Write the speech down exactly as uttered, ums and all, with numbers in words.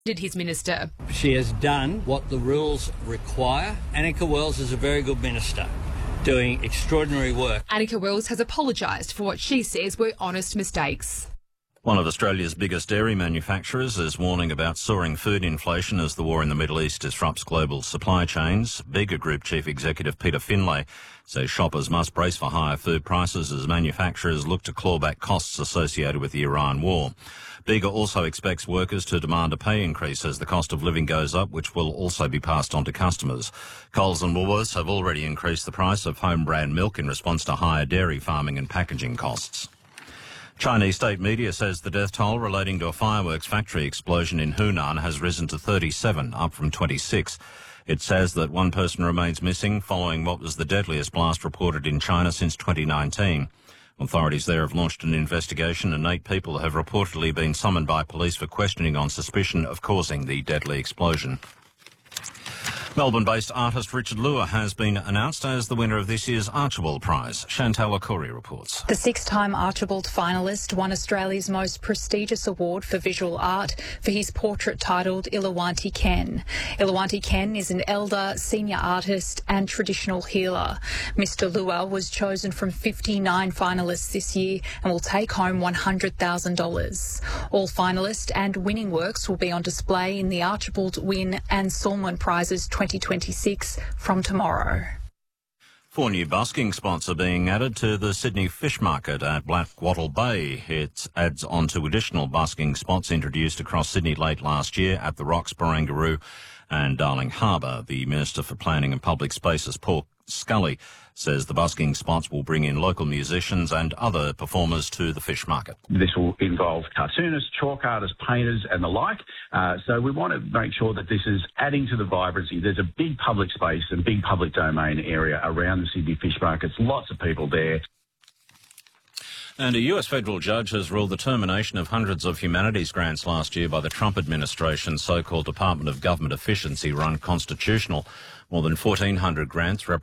did his minister. She has done what the rules require. Annika Wells is a very good minister, doing extraordinary work. Annika Wells has apologised for what she says were honest mistakes. One of Australia's biggest dairy manufacturers is warning about soaring food inflation as the war in the Middle East disrupts global supply chains. Bega Group Chief Executive Peter Finlay says shoppers must brace for higher food prices as manufacturers look to claw back costs associated with the Iran war. Bega also expects workers to demand a pay increase as the cost of living goes up, which will also be passed on to customers. Coles and Woolworths have already increased the price of home brand milk in response to higher dairy farming and packaging costs. Chinese state media says the death toll relating to a fireworks factory explosion in Hunan has risen to thirty-seven, up from twenty-six. It says that one person remains missing following what was the deadliest blast reported in China since twenty nineteen. Authorities there have launched an investigation and eight people have reportedly been summoned by police for questioning on suspicion of causing the deadly explosion. Melbourne-based artist Richard Lua has been announced as the winner of this year's Archibald Prize. Chantal Akori reports. The six-time Archibald finalist won Australia's most prestigious award for visual art for his portrait titled Ilawanti Ken. Ilawanti Ken is an elder, senior artist and traditional healer. Mister Lua was chosen from fifty-nine finalists this year and will take home one hundred thousand dollars. All finalist and winning works will be on display in the Archibald Wynne and Sulman Prizes twenty twenty-six from tomorrow. Four new busking spots are being added to the Sydney Fish Market at Blackwattle Bay. It adds on to additional busking spots introduced across Sydney late last year at the Rocks, Barangaroo and Darling Harbour. The Minister for Planning and Public Spaces, Paul Scully, says the busking spots will bring in local musicians and other performers to the fish market. This will involve cartoonists, chalk artists, painters and the like. Uh, so we want to make sure that this is adding to the vibrancy. There's a big public space and big public domain area around the Sydney Fish Markets. Lots of people there. And a U S federal judge has ruled the termination of hundreds of humanities grants last year by the Trump administration's so-called Department of Government Efficiency were unconstitutional. More than fourteen hundred grants represent